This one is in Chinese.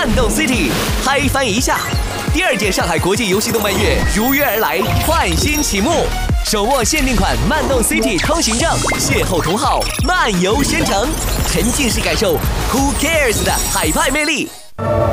漫动 City， 嗨翻一下。第2届上海国际游戏动漫月如约而来，换新启幕，手握限定款漫动 City 通行证，邂逅同好，漫游仙城，沉浸式感受 Who Cares 的海派魅力。